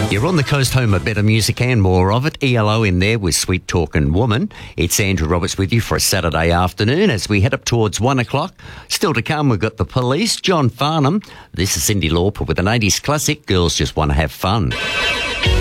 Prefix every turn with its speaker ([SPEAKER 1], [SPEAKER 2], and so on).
[SPEAKER 1] You're on the coast, home of better music and more of it. ELO in there with Sweet Talkin' Woman. It's Andrew Roberts with you for a Saturday afternoon as we head up towards 1 o'clock. Still to come, we've got The Police, John Farnham. This is Cyndi Lauper with an 80s classic, Girls Just Want to Have Fun.